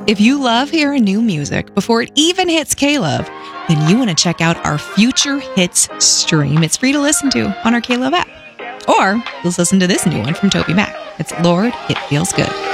If you love hearing new music before it even hits K-Love, then you want to check out our Future Hits stream. It's free to listen to on our K-Love app. Or just listen to this new one from Toby Mac. It's Lord, It Feels Good.